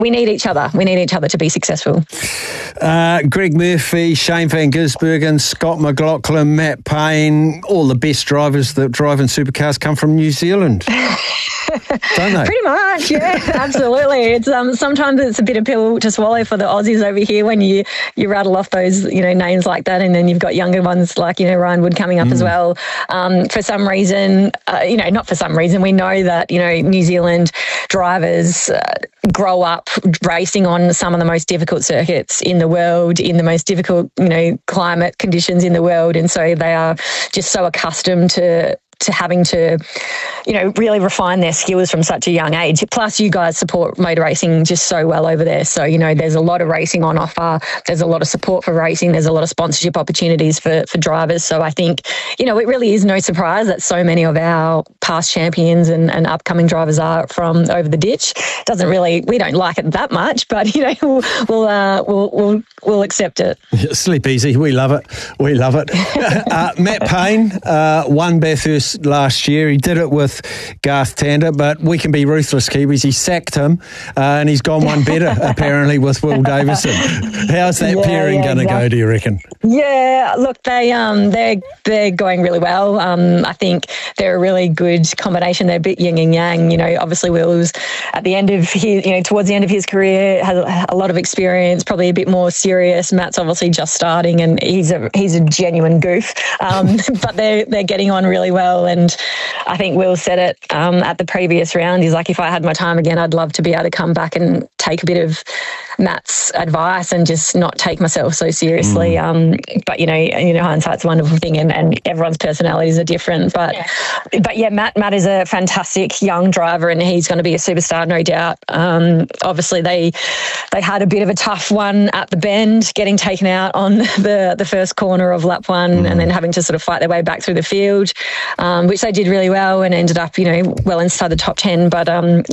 we need each other. We need each other to be successful. Greg Murphy, Shane Van Gisbergen, Scott McLaughlin, Matt Payne, all the best drivers that drive in supercars come from New Zealand. Don't they? Pretty much, yeah, absolutely. It's sometimes it's a bit of pill to swallow for the Aussies over here when you rattle off those names like that, and then you've got younger ones like Ryan Wood coming up as well. For some reason, not for some reason, we know that New Zealand drivers grow up racing on some of the most difficult circuits in the world, in the most difficult climate conditions in the world, and so they are just so accustomed to having to, really refine their skills from such a young age. Plus, you guys support motor racing just so well over there. So, there's a lot of racing on offer. There's a lot of support for racing. There's a lot of sponsorship opportunities for drivers. So I think, it really is no surprise that so many of our past champions and upcoming drivers are from over the ditch. We don't like it that much, but, we'll accept it. Sleep easy. We love it. We love it. Matt Payne won Bathurst last year. He did it with Garth Tander, but we can be ruthless, Kiwis. He sacked him and he's gone one better, apparently, with Will Davison. How's that pairing going to go, do you reckon? Yeah, look, they're going really well. I think they're a really good combination. They're a bit yin and yang. Obviously Will's at the end of his, towards the end of his career, has a lot of experience, probably a bit more serious. Matt's obviously just starting and he's a genuine goof. But they're getting on really well. And I think Will said it at the previous round. He's like, if I had my time again, I'd love to be able to come back and take a bit of Matt's advice and just not take myself so seriously. But hindsight's a wonderful thing, and everyone's personalities are different. But Matt is a fantastic young driver, and he's going to be a superstar, no doubt. Obviously, they had a bit of a tough one at the bend, getting taken out on the first corner of lap one, and then having to sort of fight their way back through the field, which they did really well and ended up, well inside the top 10. But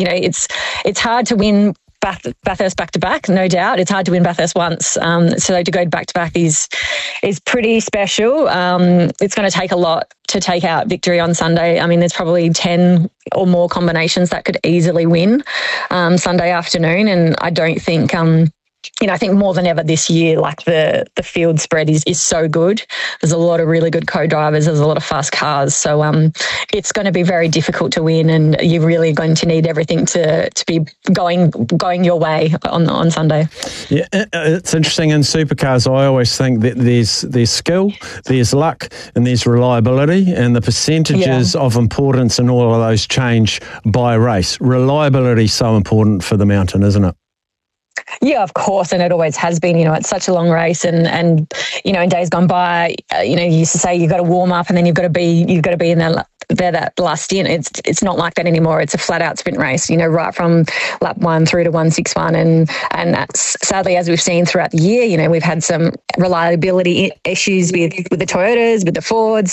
it's hard to win Bathurst back-to-back, no doubt. It's hard to win Bathurst once. So to go back-to-back is pretty special. It's going to take a lot to take out victory on Sunday. I mean, there's probably 10 or more combinations that could easily win Sunday afternoon. And I don't think... I think more than ever this year, like the field spread is so good. There's a lot of really good co-drivers. There's a lot of fast cars. So it's going to be very difficult to win, and you're really going to need everything to be going your way on Sunday. Yeah, it's interesting in supercars. I always think that there's skill, there's luck, and there's reliability, and the percentages of importance in all of those change by race. Reliability is so important for the mountain, isn't it? Yeah, of course, and it always has been. It's such a long race, and in days gone by, you used to say you've got to warm up, and then you've got to be in that last stint. It's not like that anymore. It's a flat out sprint race. Right from lap 1 through to 161, and that's sadly, as we've seen throughout the year. We've had some reliability issues with the Toyotas, with the Fords.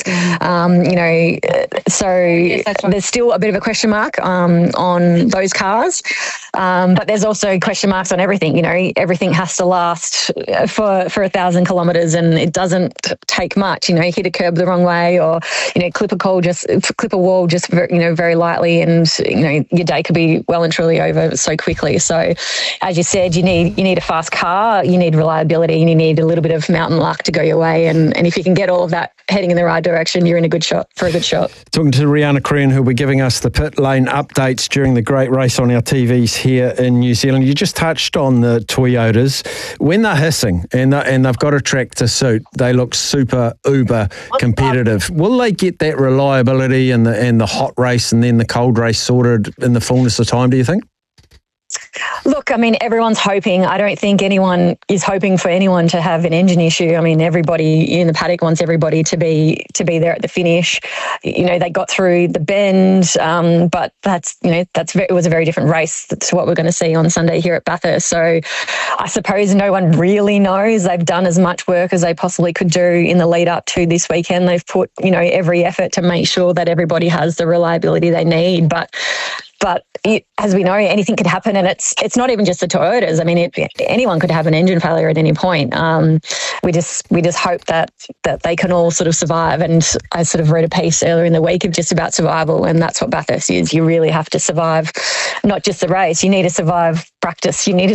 So there's still a bit of a question mark on those cars, but there's also question marks on everything. Everything has to last for 1,000 kilometres, and it doesn't take much. Hit a curb the wrong way, or clip a wall just very lightly, and your day could be well and truly over so quickly. So, as you said, you need a fast car, you need reliability, and you need a little bit of mountain luck to go your way. And if you can get all of that heading in the right direction, you're in a good shot. Talking to Rihanna Crean, who'll be giving us the pit lane updates during the great race on our TVs here in New Zealand. You just touched on the Toyotas. When they're hissing and they've got a track to suit, they look super uber competitive. Will they get that reliability and the hot race and then the cold race sorted in the fullness of time, do you think? Look, I mean, everyone's hoping. I don't think anyone is hoping for anyone to have an engine issue. I mean, everybody in the paddock wants everybody to be there at the finish. They got through the bend, but it was a very different race to what we're going to see on Sunday here at Bathurst. So I suppose no one really knows. They've done as much work as they possibly could do in the lead up to this weekend. They've put, every effort to make sure that everybody has the reliability they need. But But as we know, anything could happen, and it's not even just the Toyotas. I mean, anyone could have an engine failure at any point. We just hope that they can all sort of survive. And I sort of wrote a piece earlier in the week of just about survival, and that's what Bathurst is. You really have to survive, not just the race. You need to survive practice. You need to